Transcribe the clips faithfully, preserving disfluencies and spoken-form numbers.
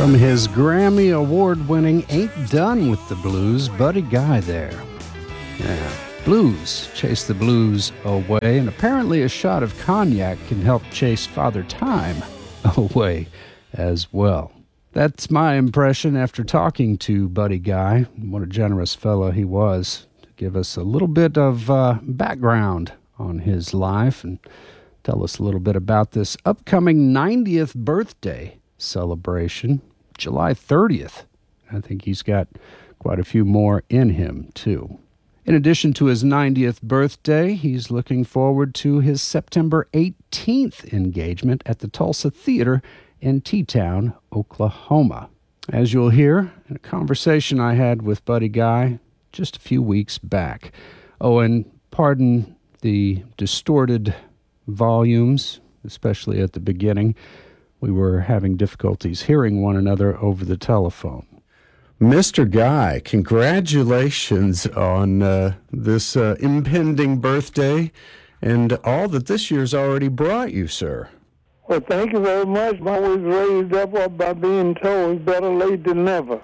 From his Grammy Award-winning Ain't Done with the Blues, Buddy Guy there. Yeah, blues chase the blues away, and apparently a shot of cognac can help chase Father Time away as well. That's my impression after talking to Buddy Guy. What a generous fellow he was to give us a little bit of uh, background on his life and tell us a little bit about this upcoming ninetieth birthday celebration, July thirtieth. I think he's got quite a few more in him, too. In addition to his ninetieth birthday, he's looking forward to his September eighteenth engagement at the Tulsa Theater in T-Town, Oklahoma. As you'll hear in a conversation I had with Buddy Guy just a few weeks back. Oh, and pardon the distorted volumes, especially at the beginning. We were having difficulties hearing one another over the telephone. Mister Guy, congratulations on uh, this uh, impending birthday and all that this year's already brought you, sir. Well, thank you very much. I was raised up by being told better late than never.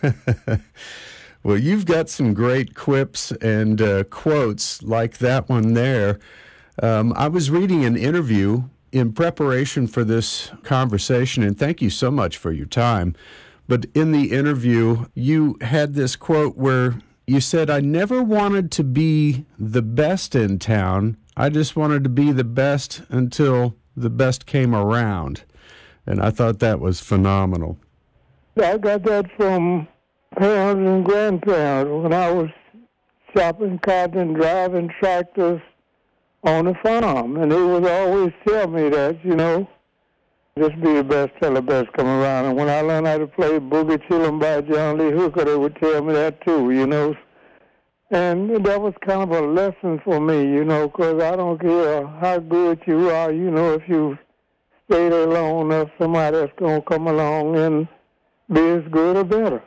Well, you've got some great quips and uh, quotes like that one there. Um, I was reading an interview in preparation for this conversation, and thank you so much for your time. But in the interview, you had this quote where you said, "I never wanted to be the best in town. I just wanted to be the best until the best came around." And I thought that was phenomenal. I got that from parents and grandparents when I was shopping cotton and driving tractors on the farm. And they would always tell me that, you know, just be the best till the best come around. And when I learned how to play Boogie Chillin' by John Lee Hooker, they would tell me that too, you know. And that was kind of a lesson for me, you know, because I don't care how good you are, you know, if you stay there long enough, somebody else going to come along and be as good or better.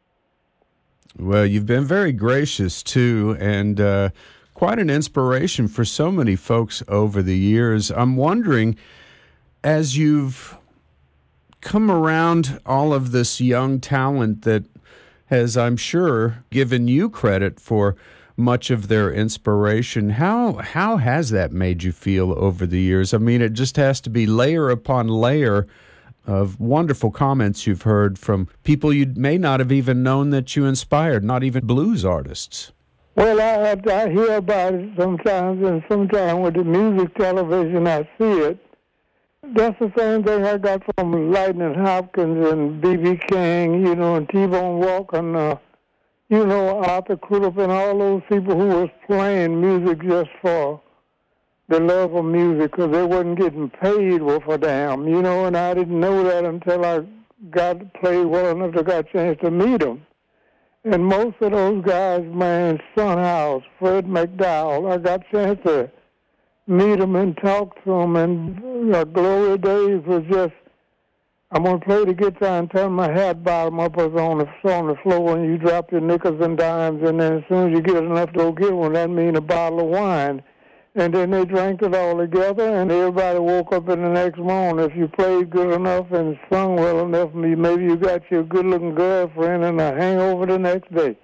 Well, you've been very gracious, too, and uh, quite an inspiration for so many folks over the years. I'm wondering, as you've come around all of this young talent that has, I'm sure, given you credit for much of their inspiration, how how has that made you feel over the years? I mean, it just has to be layer upon layer of wonderful comments you've heard from people you may not have even known that you inspired, not even blues artists. Well, I, I hear about it sometimes, and sometimes with the music television, I see it. That's the same thing I got from Lightning Hopkins and B B King, you know, and T-Bone Walker and, uh, you know, Arthur Crudup and all those people who was playing music just for the love of music because they wasn't getting paid worth a damn, you know, and I didn't know that until I got to play well enough to get a chance to meet them. And most of those guys, man, Son House, Fred McDowell, I got a chance to meet them and talk to them, and uh, Glory Days was just, I'm going to play the guitar and turn my hat bottom up on the, on the floor, and you drop your nickels and dimes, and then as soon as you get enough to go get one, that means a bottle of wine. And then they drank it all together, and everybody woke up in the next morning. If you played good enough and sung well enough, maybe you got your good-looking girlfriend and a hangover the next day.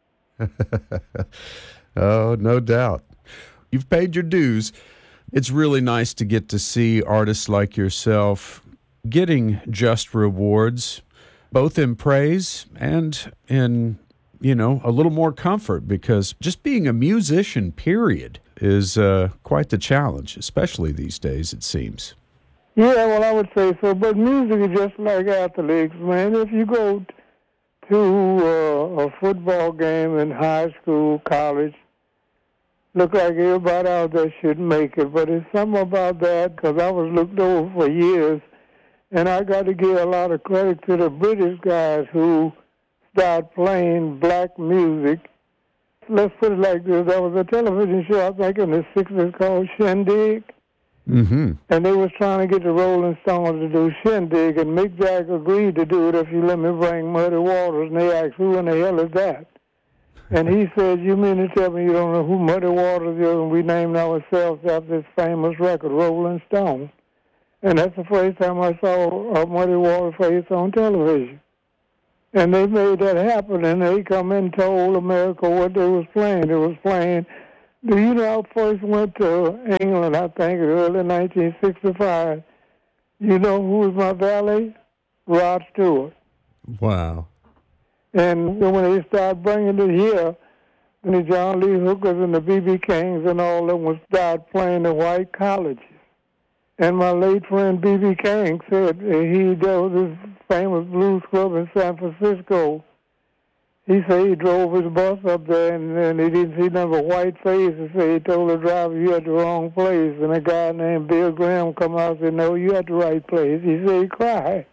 Oh, no doubt. You've paid your dues. It's really nice to get to see artists like yourself getting just rewards, both in praise and in, you know, a little more comfort, because just being a musician, period, is uh, quite the challenge, especially these days, it seems. Yeah, well, I would say so, but music is just like athletics, man. If you go to uh, a football game in high school, college, look like everybody out there should make it, but it's something about that, because I was looked over for years, and I got to give a lot of credit to the British guys who started playing black music. Let's put it like this. There was a television show, I think, in the sixties called Shindig. Mm-hmm. And they was trying to get the Rolling Stones to do Shindig, and Mick Jagger agreed to do it if you let me bring Muddy Waters. And they asked, who in the hell is that? And he said, you mean to tell me you don't know who Muddy Waters is? And we named ourselves after this famous record, Rolling Stone. And that's the first time I saw a Muddy Water face on television. And they made that happen, and they come and told America what they was playing. They was playing. Do you know I first went to England, I think, in early nineteen sixty-five. You know who was my valet? Rod Stewart. Wow. And when they started bringing it here, and the John Lee Hookers and the B B Kings and all of them was started playing the white colleges. And my late friend B B King said he there was this famous blues club in San Francisco. He said he drove his bus up there and, and he didn't see none but white faces. So he told the driver, "You at the wrong place." And a guy named Bill Graham come out and said, "No, you at the right place." He said he cried.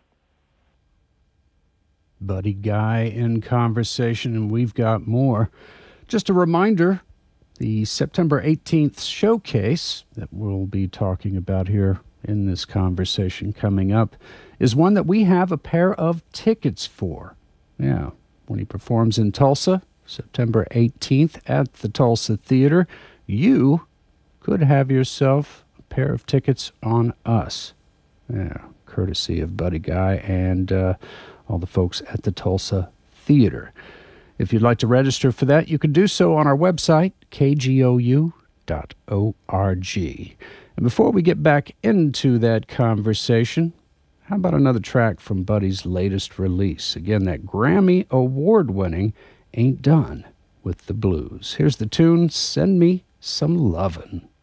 Buddy Guy in conversation, and we've got more. Just a reminder, the September eighteenth showcase that we'll be talking about here in this conversation coming up is one that we have a pair of tickets for. Yeah, when he performs in Tulsa, September eighteenth at the Tulsa Theater, you could have yourself a pair of tickets on us. Yeah, courtesy of Buddy Guy and uh, all the folks at the Tulsa Theater. If you'd like to register for that, you can do so on our website, k g o u dot org. And before we get back into that conversation, how about another track from Buddy's latest release? Again, that Grammy Award-winning Ain't Done with the Blues. Here's the tune, Send Me Some Lovin'.